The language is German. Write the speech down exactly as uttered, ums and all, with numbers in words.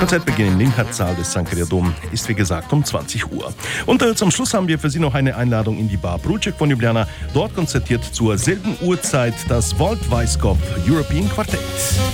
Konzertbeginn im Limchat-Saal des Sankt Dom ist wie gesagt um zwanzig Uhr. Und äh, zum Schluss haben wir für Sie noch eine Einladung in die Bar Brutschek von Ljubljana. Dort konzertiert zur selben Uhrzeit das Walt Weiskopf European Quartett.